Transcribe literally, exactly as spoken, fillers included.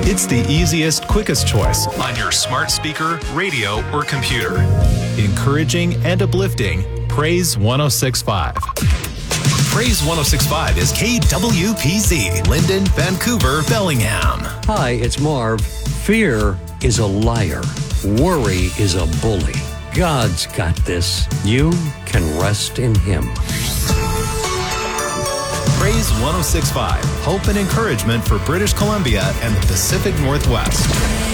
It's the easiest, quickest choice on your smart speaker, radio, or computer. Encouraging and uplifting, Praise one oh six point five. Praise one oh six point five is K W P Z, Linden, Vancouver, Bellingham. Hi, it's Marv. Fear is a liar. Worry is a bully. God's got this. You can rest in Him. Praise one oh six point five, hope and encouragement for British Columbia and the Pacific Northwest.